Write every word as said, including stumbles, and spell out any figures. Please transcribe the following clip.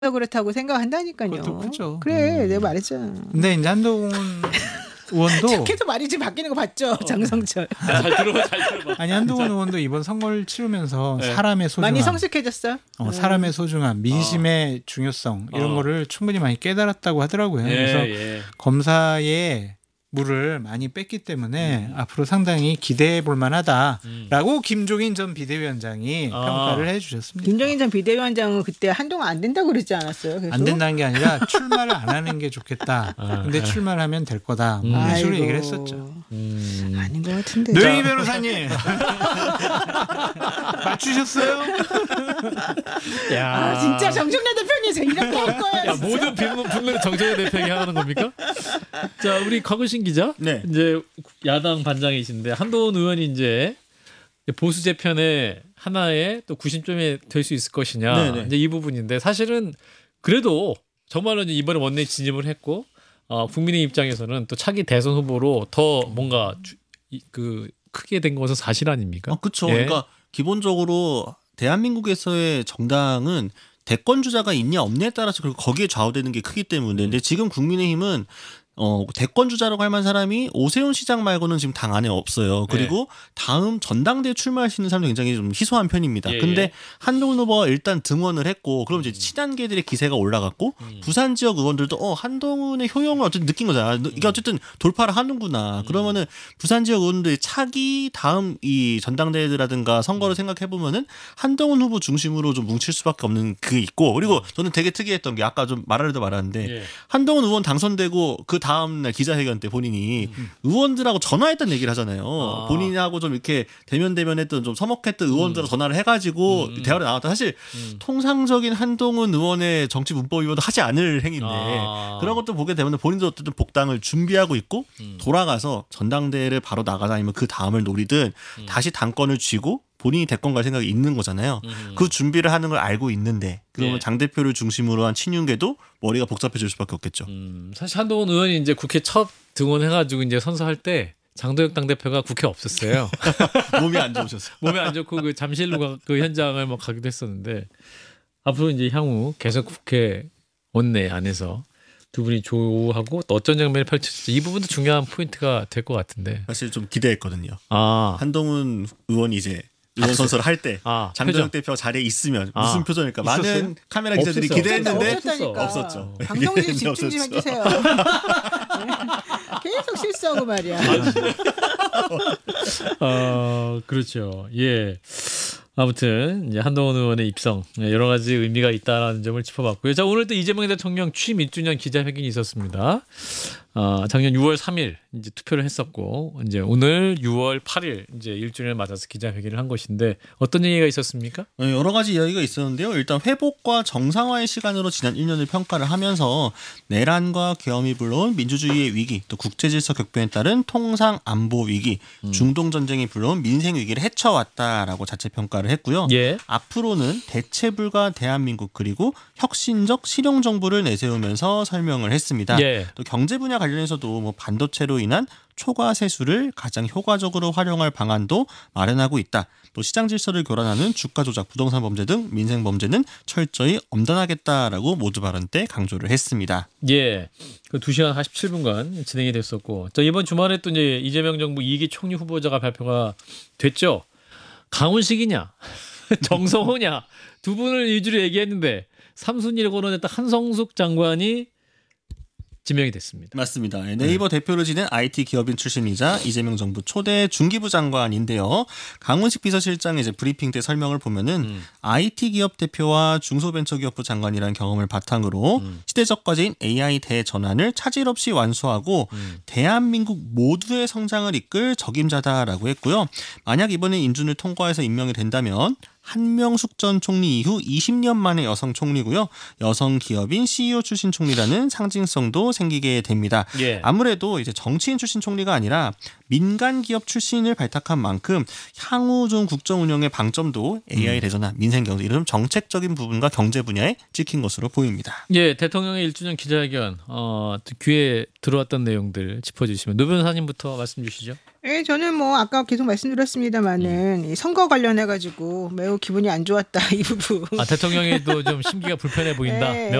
그렇다고 생각한다니까요. 그것도 크죠. 그래, 음. 내가 말했잖아. 근데 이제 한동훈 의원도 계속 말이 지금 바뀌는 거 봤죠, 장성철. 잘 들어봐, 잘 들어봐. 아니 한동훈 의원도 이번 선거를 치르면서 네. 사람의 소중함, 많이 성숙해졌어. 어, 음. 사람의 소중함, 민심의 중요성 이런 어. 거를 충분히 많이 깨달았다고 하더라고요. 예, 그래서 예. 검사의 물을 많이 뺐기 때문에 음. 앞으로 상당히 기대해 볼 만하다라고 음. 김종인 전 비대위원장이 아. 평가를 해 주셨습니다. 김종인 전 비대위원장은 그때 한동안 안 된다고 그러지 않았어요? 계속? 안 된다는 게 아니라 출마를 안 하는 게 좋겠다. 아, 근데 네. 출마를 하면 될 거다. 뭐 이런 식으로 얘기를 했었죠. 음. 아닌 것 같은데. 노영희 변호사님 맞추셨어요? 야. 아, 진짜 정청래 대표님 이렇게 할 거예요. 야, 모든 분명히 정청래 대표에게 하는 겁니까? 자, 우리 곽우신 기자, 네. 이제 야당 반장이신데 한동훈 의원이 이제 보수 재편의 하나의 또 구심점이 될 수 있을 것이냐, 네네. 이제 이 부분인데 사실은 그래도 정말로 이제 이번에 원내 진입을 했고 어, 국민의 입장에서는 또 차기 대선 후보로 더 뭔가 주, 그 크게 된 것은 사실 아닙니까? 아, 그렇죠. 예. 그러니까 기본적으로 대한민국에서의 정당은 대권 주자가 있냐 없냐에 따라서 거기에 좌우되는 게 크기 때문에. 근데 지금 국민의힘은 어, 대권 주자라고 할 만한 사람이 오세훈 시장 말고는 지금 당 안에 없어요. 그리고 네. 다음 전당대회 출마할 수 있는 사람도 굉장히 좀 희소한 편입니다. 예, 근데 예. 한동훈 후보가 일단 등원을 했고, 그럼 이제 친한계들의 기세가 올라갔고, 음. 부산 지역 의원들도 어, 한동훈의 효용을 어쨌든 느낀 거잖아. 이게 어쨌든 돌파를 하는구나. 음. 그러면은 부산 지역 의원들의 차기 다음 이 전당대회라든가 선거를 음. 생각해 보면은 한동훈 후보 중심으로 좀 뭉칠 수밖에 없는 그게 있고, 그리고 저는 되게 특이했던 게 아까 좀 말하려다 말았는데 예. 한동훈 의원 당선되고 그 다음 날 기자회견 때 본인이 음. 의원들하고 전화했던 얘기를 하잖아요. 아. 본인하고 좀 이렇게 대면 대면했던 좀 서먹했던 의원들하고 음. 전화를 해가지고 음. 대화를 나왔다. 사실 음. 통상적인 한동훈 의원의 정치 문법 위반도 하지 않을 행위인데 아. 그런 것도 보게 되면 본인도 어쨌든 복당을 준비하고 있고 음. 돌아가서 전당대회를 바로 나가다 아니면 그 다음을 노리든 음. 다시 당권을 쥐고 본인이 대권 갈 생각이 있는 거잖아요. 음. 그 준비를 하는 걸 알고 있는데 그러면 네. 장 대표를 중심으로 한 친윤계도 머리가 복잡해질 수밖에 없겠죠. 음, 사실 한동훈 의원이 이제 국회 첫 등원해가지고 이제 선서할 때 장도혁 당대표가 국회 없었어요. 몸이 안 좋으셨어요. 몸이 안 좋고 그 잠실로 가, 그 현장을 막 가기도 했었는데 앞으로 이제 향후 계속 국회 원내 안에서 두 분이 조우하고 또 어떤 장면이 펼쳐질지 이 부분도 중요한 포인트가 될 것 같은데. 사실 좀 기대했거든요. 아. 한동훈 의원이 이제 의원 선서를 할 때 아, 장도혁 대표가 자리에 있으면 아, 무슨 표정일까? 있었어요? 많은 카메라 기자들이 없었어. 기대했는데 없었다니까. 없었죠. 방송실 집중 좀 해주세요. 계속 실수하고 말이야. 어, 그렇죠. 예. 아무튼 이제 한동훈 의원의 입성 여러 가지 의미가 있다는 점을 짚어봤고요. 자, 오늘 또 이재명 대통령 취임 일 주년 기자회견이 있었습니다. 어, 작년 유월 삼일 이제 투표를 했었고 이제 오늘 유월 팔일 이제 일 주년을 맞아서 기자회견을 한 것인데 어떤 얘기가 있었습니까? 여러 가지 이야기가 있었는데요. 일단 회복과 정상화의 시간으로 지난 일 년을 평가를 하면서 내란과 계엄이 불러온 민주주의의 위기, 또 국제질서 격변에 따른 통상 안보 위기, 음. 중동 전쟁이 불러온 민생 위기를 헤쳐왔다라고 자체 평가를 했고요. 예. 앞으로는 대체 불가 대한민국 그리고 혁신적 실용 정부를 내세우면서 설명을 했습니다. 예. 또 경제 분야 관련해서도 뭐 반도체로 인한 초과 세수를 가장 효과적으로 활용할 방안도 마련하고 있다. 또 시장 질서를 교란하는 주가 조작, 부동산 범죄 등 민생 범죄는 철저히 엄단하겠다라고 모두 발언 때 강조를 했습니다. 예, 그 두 시간 사십칠 분간 진행이 됐었고, 자, 이번 주말에 또 이제 이재명 정부 이 기 총리 후보자가 발표가 됐죠. 강훈식이냐, 정성호냐 두 분을 위주로 얘기했는데 삼 순위를 거론했던 한성숙 장관이 지명이 됐습니다. 맞습니다. 네이버 네. 대표를 지낸 아이티 기업인 출신이자 이재명 정부 초대 중기부 장관인데요. 강훈식 비서실장의 이제 브리핑 때 설명을 보면은 음. 아이티 기업 대표와 중소벤처기업부 장관이라는 경험을 바탕으로 음. 시대적 과제인 에이아이 대전환을 차질 없이 완수하고 음. 대한민국 모두의 성장을 이끌 적임자다라고 했고요. 만약 이번에 인준을 통과해서 임명이 된다면 한명숙 전 총리 이후 이십 년 만에 여성 총리고요. 여성 기업인 씨이오 출신 총리라는 상징성도 생기게 됩니다. 예. 아무래도 이제 정치인 출신 총리가 아니라 민간 기업 출신을 발탁한 만큼 향후 좀 국정 운영의 방점도 에이아이 음. 대전환, 민생 경제 이런 정책적인 부분과 경제 분야에 찍힌 것으로 보입니다. 예, 대통령의 일 주년 기자회견 어, 귀에 들어왔던 내용들 짚어주시면 노 변호사님부터 말씀 주시죠. 예, 저는 뭐 아까 계속 말씀드렸습니다만은 이 선거 관련해 가지고 매우 기분이 안 좋았다 이 부분. 아 대통령에도 좀 심기가 불편해 보인다. 네.